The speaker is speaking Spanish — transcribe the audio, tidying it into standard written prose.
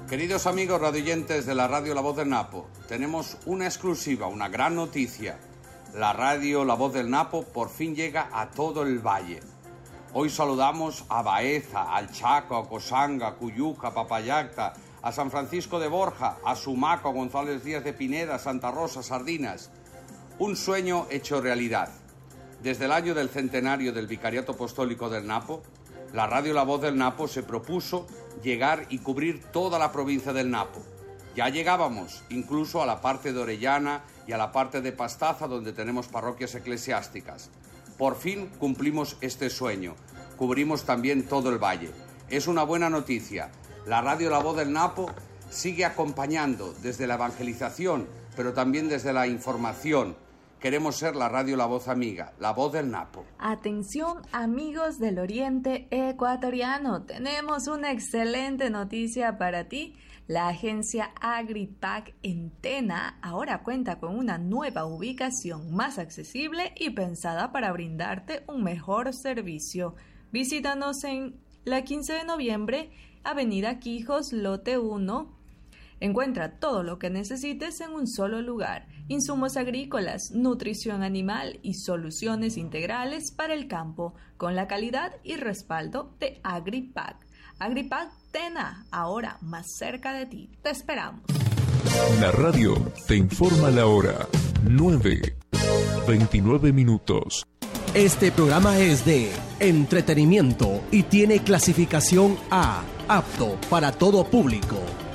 Queridos amigos radioyentes de la radio La Voz del Napo, tenemos una exclusiva, una gran noticia. La radio La Voz del Napo por fin llega a todo el valle. Hoy saludamos a Baeza, al Chaco, a Cosanga, a Cuyuca, a Papayacta, a San Francisco de Borja, a Sumaco, a González Díaz de Pineda, a Santa Rosa, Sardinas. Un sueño hecho realidad. Desde el año del centenario del Vicariato Apostólico del Napo, la radio La Voz del Napo se propuso llegar y cubrir toda la provincia del Napo. Ya llegábamos incluso a la parte de Orellana y a la parte de Pastaza, donde tenemos parroquias eclesiásticas. Por fin cumplimos este sueño. Cubrimos también todo el valle. Es una buena noticia. La radio La Voz del Napo sigue acompañando desde la evangelización, pero también desde la información. Queremos ser la radio La Voz Amiga, La Voz del Napo. Atención, amigos del Oriente Ecuatoriano, tenemos una excelente noticia para ti. La agencia Agripac en Tena ahora cuenta con una nueva ubicación más accesible y pensada para brindarte un mejor servicio. Visítanos en la 15 de noviembre, Avenida Quijos, lote 1. Encuentra todo lo que necesites en un solo lugar: insumos agrícolas, nutrición animal y soluciones integrales para el campo, con la calidad y respaldo de Agripac. Agripac Tena, ahora más cerca de ti. Te esperamos. La radio te informa la hora. 9:29 minutos. Este programa es de entretenimiento y tiene clasificación A, apto para todo público.